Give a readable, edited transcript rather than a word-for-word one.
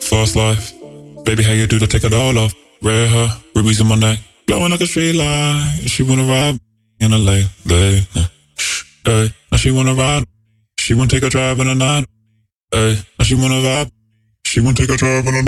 Fast life. Baby, how you do to take it all off? Red hair, rubies in my neck, glowing like a street light. She wanna ride in a late. Hey, now she wanna ride. She wanna take a drive in the night. Hey, now she wanna vibe. She wanna take a drive in the night.